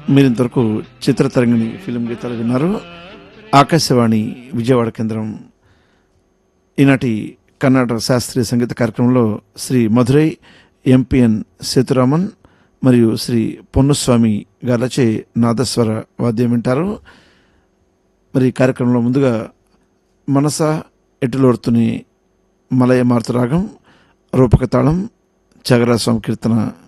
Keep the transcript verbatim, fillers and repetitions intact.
మీరు ఇంతవరకు చిత్రతరంగిణి ఫిలిం గీతాలు విన్నారు. ఆకాశవాణి విజయవాడ కేంద్రం. ఈనాటి కర్ణాటక శాస్త్రీయ సంగీత కార్యక్రమంలో శ్రీ మధురై ఎంపిఎన్ సేతురామన్ మరియు శ్రీ పొన్నుస్వామి గార్లచే నాదస్వర వాద్యం వింటారు. మరి కార్యక్రమంలో ముందుగా మనస ఎటులోర్తుని మలయ మార్తరాగం రూపక తాళం త్యాగరాజస్వామి కీర్తన